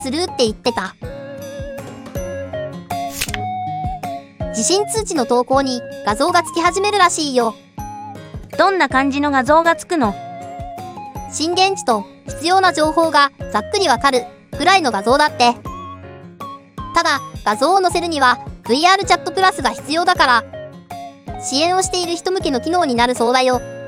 するって言ってた。地震通知の投稿に画像がつき始めるらしいよ。 どんな感じの画像がつくの？ 震源地と必要な情報がざっくりわかるくらいの画像だって。ただ、画像を載せるには VR チャットプラスが必要だから、支援をしている人向けの機能になるそうだよ。